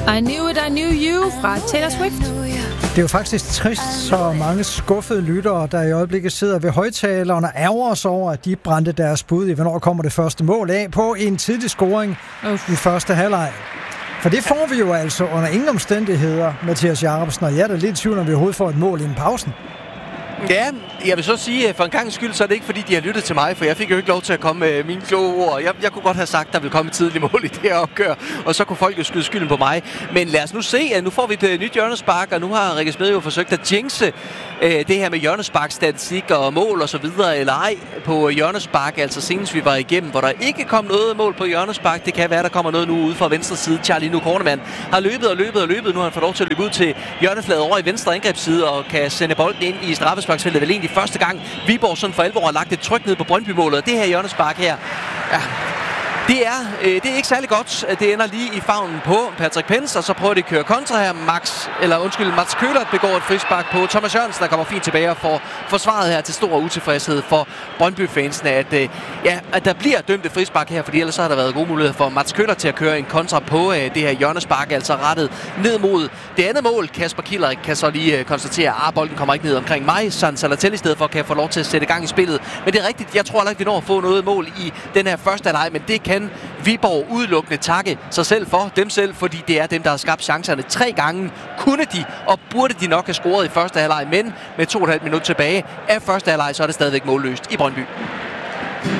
I Knew It, I Knew You fra Taylor Swift. Det er jo faktisk trist, så mange skuffede lyttere, der i øjeblikket sidder ved højtaleren og ærger os over, at de brændte deres bud i, hvornår kommer det første mål af på en tidlig scoring i første halvleg. For det får vi jo altså under ingen omstændigheder, Mathias Jacobsen, og jeg er da lidt i tvivl, når vi overhovedet får et mål i en pausen. Ja, jeg vil så sige, at for en gang skyld, så er det ikke fordi, de har lyttet til mig, for jeg fik jo ikke lov til at komme med mine kloge ord. Jeg kunne godt have sagt, at der ville komme et tidligt mål i det her opgør, og så kunne folk jo skyde skylden på mig. Men lad os nu se, at nu får vi et nyt hjørnespark, og nu har Rikke Smed jo forsøgt at jinxe det her med hjørnesparkstatistik og mål og så videre, eller ej, på hjørnespark, altså senest vi var igennem, hvor der ikke kom noget mål på hjørnespark. Det kan være, der kommer noget nu ude fra venstre side. Charlie Nukornemann har løbet. Nu har han fået lov til at løbe ud til hjørnefladet over i venstre angrebsside og kan sende bolden ind i straffesparksfeltet. Vel egentlig første gang Viborg sådan for alvor har lagt et tryk ned på Brøndby-målet. Og det her hjørnespark her, ja, det er ikke særlig godt. Det ender lige i favnen på Patrick Pence, og så prøver de at køre kontra her. Mats Køhlert begår et frispark på Thomas Jørgensen, der kommer fint tilbage og får forsvaret her til stor utilfredshed for Brøndby-fansene, at der bliver dømt et frispark her, fordi ellers så har der været gode muligheder for Mats Køhlert til at køre en kontra på det her hjørnespark, altså rettet ned mod det andet mål. Kasper Kieler kan så lige konstatere, at bolden kommer ikke ned omkring mig. San Salatelli i stedet for kan få lov til at sætte gang i spillet. Men det er rigtigt, jeg tror heller ikke, vi når at få noget mål i den her første halvleg, men det kan Viborg udelukkende takke sig selv for, dem selv, fordi det er dem, der har skabt chancerne 3 gange. Kunne de, og burde de nok have scoret i første halvleg, men med 2,5 minutter tilbage af første halvleg, så er det stadigvæk målløst i Brøndby.